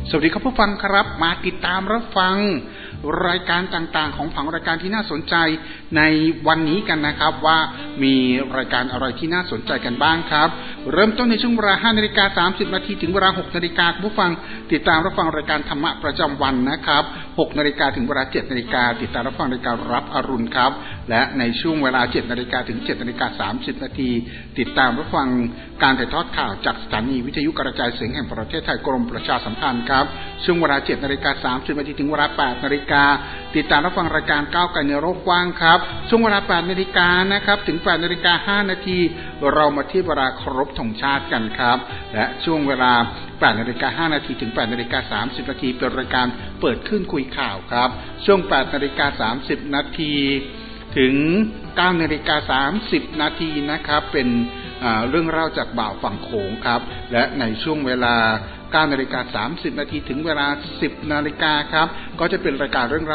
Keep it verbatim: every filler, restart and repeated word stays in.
สวัสดีครับผู้ฟังครับมาติดตามรับฟังรายการต่างๆของผังรายการที่น่าสนใจในวันนี้กันนะครับว่ามีรายการอะไรที่น่าสนใจกันบ้างครับเริ่มต้นในช่วงเวลา ห้านาฬิกาสามสิบนาทีถึงเวลา หกนาฬิกาผู้ฟังติดตามรับฟังรายการธรรมะประจำวันนะครับ หกนาฬิกาถึงเวลา เจ็ดนาฬิกาติดตามรับฟังรายการรับอรุณครับและในช่วงเวลา เจ็ดนาฬิกาถึง เจ็ดนาฬิกาสามสิบนาทีติดตามรับฟังการถ่ายทอดข่าวจากสถานีวิทยุกระจายเสียงแห่งประเทศไทยกรมประชาสัมพันธ์ครับช่วงเวลา เจ็ดนาฬิกาสามสิบนาทีถึงเวลา แปดนาฬิกาติดตามรับฟังรายการก้าวไกลในโลกกว้างครับช่วงเวลา แปดนาฬิกานะครับถึง แปดนาฬิกาห้านาทีเรามาที่เวลาเคารพธงชาติกันครับและช่วงเวลา แปดนาฬิกาห้านาทีถึง แปดนาฬิกาสามสิบนาทีเป็นรายการเปิดขึ้นคุยข่าวครับช่วง แปดนาฬิกาสามสิบนาทีถึง เก้านาฬิกาสามสิบนาทีนะครับเป็นเรื่องเล่าจากบ่าวฝั่งโขงครับและในช่วงเวลา เก้านาฬิกาสามสิบนาทีถึงเวลา สิบนาฬิกาครับก็จะเป็นรายการเรื่องราว